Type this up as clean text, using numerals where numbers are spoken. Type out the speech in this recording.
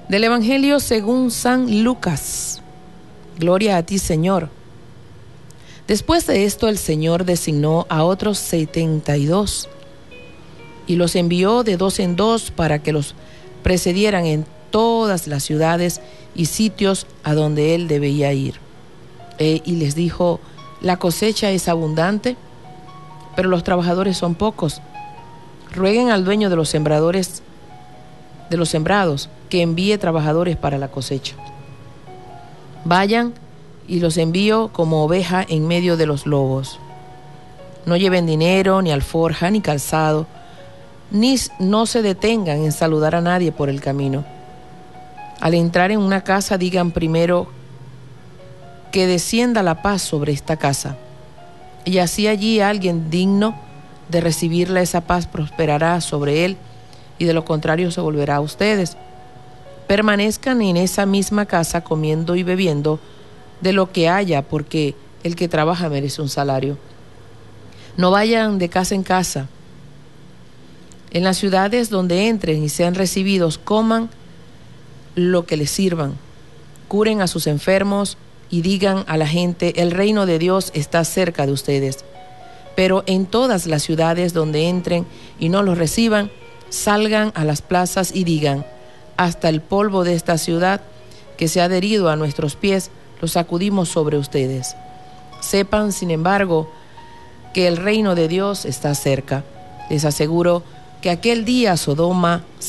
Del Evangelio según San Lucas. Gloria a ti, Señor. Después de esto, el Señor designó a otros 72 y los envió de dos en dos para que los precedieran en todas las ciudades y sitios a donde él debía ir. Y les dijo: la cosecha es abundante, pero los trabajadores son pocos. Rueguen al dueño de los sembrados que envíe trabajadores para la cosecha. Vayan y los envío como oveja en medio de los lobos. No lleven dinero, ni alforja, ni calzado, ni no se detengan en saludar a nadie por el camino. Al entrar en una casa, digan primero: que descienda la paz sobre esta casa. Y así allí alguien digno de recibirla, esa paz prosperará sobre él, y de lo contrario se volverá a ustedes. Permanezcan en esa misma casa comiendo y bebiendo de lo que haya, porque el que trabaja merece un salario. No vayan de casa en casa. En las ciudades donde entren y sean recibidos, coman lo que les sirvan. Curen a sus enfermos y digan a la gente: el reino de Dios está cerca de ustedes. Pero en todas las ciudades donde entren y no los reciban, salgan a las plazas y digan: hasta el polvo de esta ciudad que se ha adherido a nuestros pies, lo sacudimos sobre ustedes. Sepan, sin embargo, que el reino de Dios está cerca. Les aseguro que aquel día Sodoma